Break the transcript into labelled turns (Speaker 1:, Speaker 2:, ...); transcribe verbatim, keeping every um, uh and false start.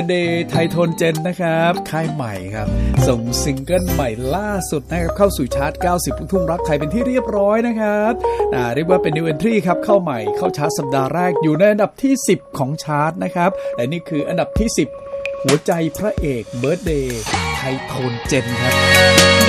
Speaker 1: เดย์ไทโทนเจนนะครับค่ายใหม่ครับส่งซิงเกิลใหม่ล่าสุดนะครับเข้าสู่ชาร์ตเก้าสิบลูกทุ่งรักไทยเป็นที่เรียบร้อยนะครับอ่าเรียกว่าเป็น New Entry ครับเข้าใหม่เข้าชาร์ตสัปดาห์แรกอยู่ในอันดับที่สิบของชาร์ตนะครับและนี่คืออันดับที่สิบหัวใจพระเอกเบิร์ธเดย์ไทโทนเจนครับ